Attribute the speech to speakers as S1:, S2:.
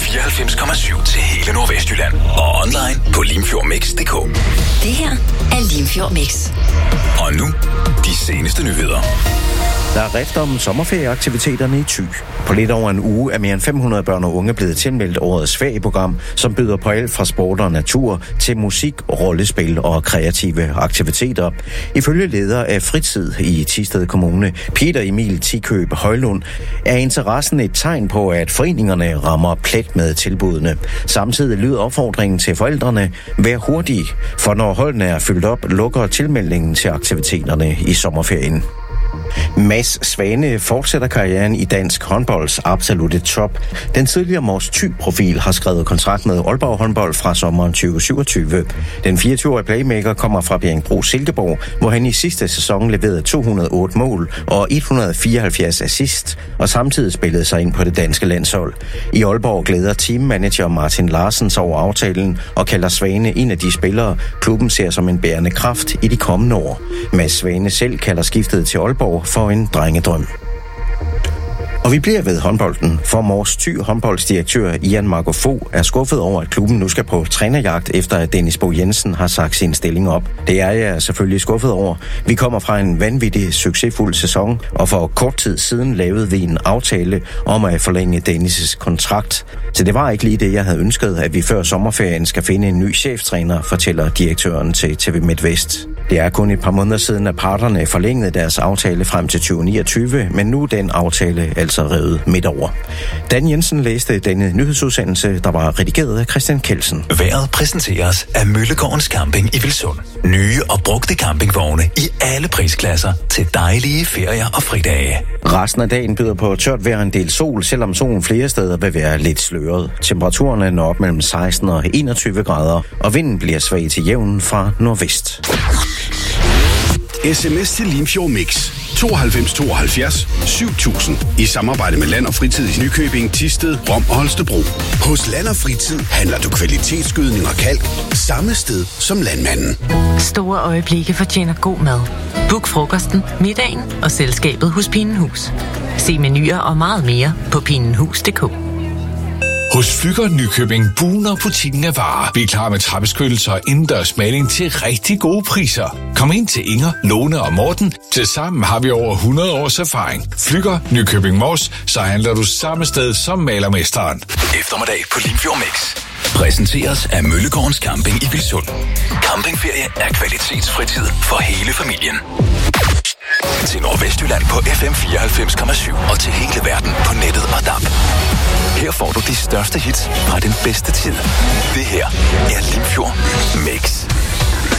S1: 94,7 til hele Nordvestjylland. Og online på limfjordmix.dk.
S2: Det her er Limfjord Mix.
S1: Og nu, de seneste nyheder.
S3: Der er rift om sommerferieaktiviteterne i Thy. På lidt over en uge er mere end 500 børn og unge blevet tilmeldt årets ferieprogram, som byder på alt fra sport og natur til musik, rollespil og kreative aktiviteter. Ifølge leder af Fritid i Thisted Kommune, Peter Emil Tikøb Højlund, er interessen et tegn på, at foreningerne rammer plet med tilbudene. Samtidig lyder opfordringen til forældrene: vær hurtige, for når holdene er fyldt op, lukker tilmeldingen til aktiviteterne i sommerferien. Mads Svane fortsætter karrieren i dansk håndbolds absolutte top. Den tidligere Mors Thy-profil har skrevet kontrakt med Aalborg håndbold fra sommeren 2027. Den 24-årige playmaker kommer fra Bjerringbro Silkeborg, hvor han i sidste sæson leverede 208 mål og 174 assist, og samtidig spillede sig ind på det danske landshold. I Aalborg glæder teammanager Martin Larsens over aftalen og kalder Svane en af de spillere, klubben ser som en bærende kraft i de kommende år. Mads Svane selv kalder skiftet til Aalborg for en drengedrøm. Og vi bliver ved håndbolden, for Mors Thy håndboldsdirektør Ian Marco Fogh er skuffet over, at klubben nu skal på trænerjagt, efter at Dennis Bo Jensen har sagt sin stilling op. Det er jeg selvfølgelig skuffet over. Vi kommer fra en vanvittig succesfuld sæson, og for kort tid siden lavede vi en aftale om at forlænge Dennis' kontrakt. Så det var ikke lige det, jeg havde ønsket, at vi før sommerferien skal finde en ny cheftræner, fortæller direktøren til TV MidtVest. Det er kun et par måneder siden, at parterne forlængede deres aftale frem til 2029, men nu er den aftale altså revet midt over. Dan Jensen læste denne nyhedsudsendelse, der var redigeret af Christian Kelsen.
S1: Vejret præsenteres af Møllegårdens Camping i Vilsund. Nye og brugte campingvogne i alle prisklasser til dejlige ferier og fridage.
S3: Resten af dagen byder på tørt vejr, en del sol, selvom solen flere steder vil være lidt sløret. Temperaturen når op mellem 16 og 21 grader, og vinden bliver svag til jævn fra nordvest.
S4: SMS til Limfjord Mix 92 72 7000 i samarbejde med Land og Fritid i Nykøbing, Thisted, Rom og Holstebro. Hos Land og Fritid handler du kvalitetsgødning og kalk samme sted som landmanden.
S5: Store øjeblikke fortjener god mad. Book frokosten, middagen og selskabet hos Pinenhus. Se menuer og meget mere på pinenhus.dk.
S6: Hos Flügger Nykøbing buner butikken af varer. Vi er klar med trappeskyttelser og indendørs maling til rigtig gode priser. Kom ind til Inger, Lone og Morten. Tilsammen har vi over 100 års erfaring. Flügger Nykøbing Mors, så handler du samme sted som malermesteren.
S1: Eftermiddag på Limfjord Mix præsenteres af Møllegårdens Camping i Vilsund. Campingferie er kvalitetsfritid for hele familien. Til Nordvestjylland på FM 94,7 og til hele verden på nettet og DAB. Her får du de største hits fra den bedste tid. Det her er Limfjord Mix.